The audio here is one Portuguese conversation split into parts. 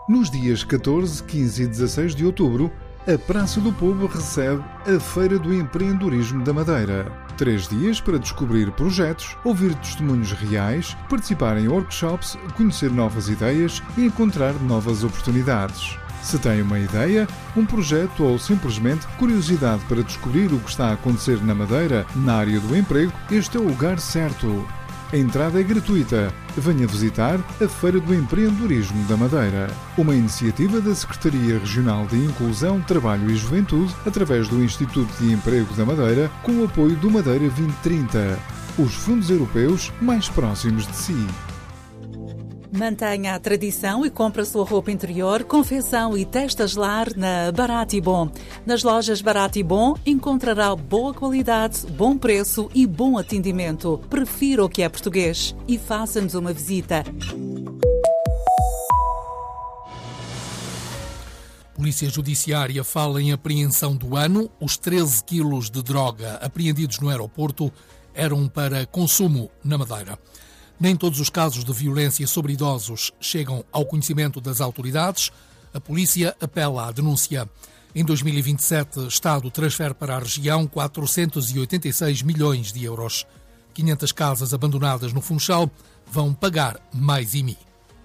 Nos dias 14, 15 e 16 de outubro, a Praça do Povo recebe a Feira do Empreendedorismo da Madeira. 3 dias para descobrir projetos, ouvir testemunhos reais, participar em workshops, conhecer novas ideias e encontrar novas oportunidades. Se tem uma ideia, um projeto ou simplesmente curiosidade para descobrir o que está a acontecer na Madeira, na área do emprego, este é o lugar certo. A entrada é gratuita. Venha visitar a Feira do Empreendedorismo da Madeira, uma iniciativa da Secretaria Regional de Inclusão, Trabalho e Juventude, através do Instituto de Emprego da Madeira, com o apoio do Madeira 2030, os fundos europeus mais próximos de si. Mantenha a tradição e compre a sua roupa interior, confecção e testas lar na Barato e Bom. Nas lojas Barato e Bom encontrará boa qualidade, bom preço e bom atendimento. Prefira o que é português e faça-nos uma visita. Polícia Judiciária fala em apreensão do ano. Os 13 quilos de droga apreendidos no aeroporto eram para consumo na Madeira. Nem todos os casos de violência sobre idosos chegam ao conhecimento das autoridades. A polícia apela à denúncia. Em 2027, o Estado transfere para a região 486 milhões de euros. 500 casas abandonadas no Funchal vão pagar mais IMI.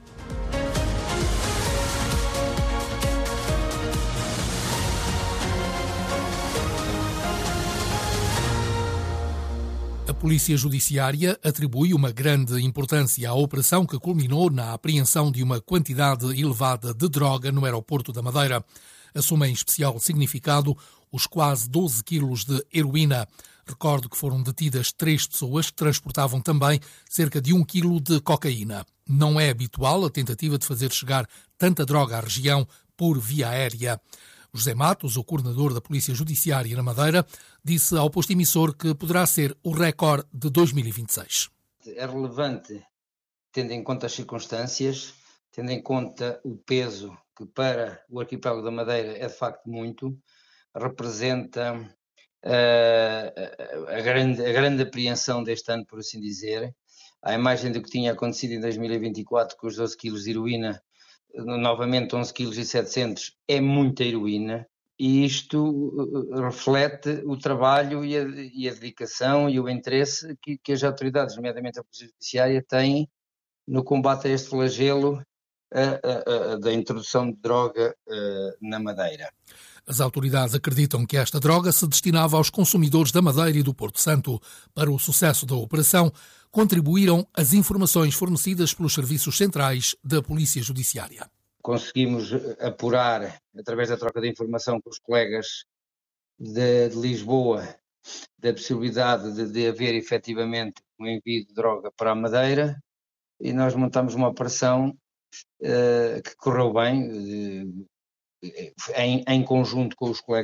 A Polícia Judiciária atribui uma grande importância à operação que culminou na apreensão de uma quantidade elevada de droga no aeroporto da Madeira. Assume em especial significado os quase 12 quilos de heroína. Recordo que foram detidas 3 pessoas que transportavam também cerca de 1 quilo de cocaína. Não é habitual a tentativa de fazer chegar tanta droga à região por via aérea. José Matos, o coordenador da Polícia Judiciária na Madeira, disse ao posto emissor que poderá ser o recorde de 2026. É relevante, tendo em conta as circunstâncias, tendo em conta o peso que para o arquipélago da Madeira é de facto muito, representa a grande apreensão deste ano, por assim dizer. À imagem do que tinha acontecido em 2024 com os 12 quilos de heroína, novamente 11,7 kg é muita heroína, e isto reflete o trabalho e a dedicação e o interesse que as autoridades, nomeadamente a Polícia Judiciária, têm no combate a este flagelo da introdução de droga na Madeira. As autoridades acreditam que esta droga se destinava aos consumidores da Madeira e do Porto Santo. Para o sucesso da operação, contribuíram as informações fornecidas pelos serviços centrais da Polícia Judiciária. Conseguimos apurar, através da troca de informação com os colegas de Lisboa, da possibilidade de haver efetivamente um envio de droga para a Madeira, e nós montamos uma operação que correu bem, em conjunto com os colegas